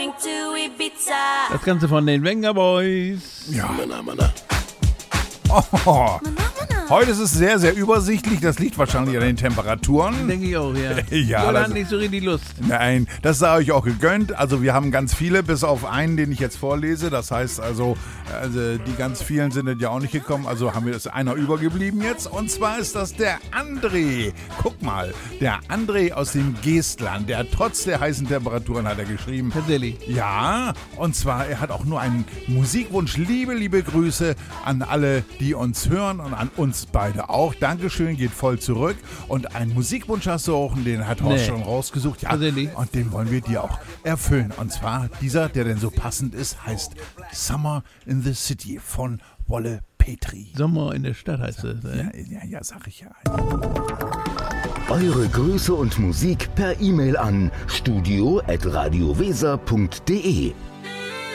going to Ibiza. Das Ganze von den Wenger Boys. Ja. Oh. Heute ist es sehr, sehr übersichtlich. Das liegt wahrscheinlich an den Temperaturen. Denke ich auch, ja. Ja, Oder das- hat nicht so richtig Lust. Nein, das sei euch auch gegönnt. Also wir haben ganz viele, bis auf einen, den ich jetzt vorlese. Das heißt also die ganz vielen sind ja auch nicht gekommen. Also haben wir das einer übergeblieben jetzt. Und zwar ist das der André. Guck mal, der André aus dem Geestland. Der hat trotz der heißen Temperaturen hat er geschrieben. Tatsächlich. Ja, und zwar, er hat auch nur einen Musikwunsch. Liebe Grüße an alle, die uns hören und an uns beide auch. Dankeschön, geht voll zurück. Und einen Musikwunsch hast du auch, und den hat Horst schon rausgesucht. Ja, Tatsächlich. und den wollen wir dir auch erfüllen. Und zwar dieser, der denn so passend ist, heißt Summer in the City von Wolle Petri. Sommer in der Stadt heißt es. Ja, sag ich ja. Eure Grüße und Musik per E-Mail an studio@radioweser.de.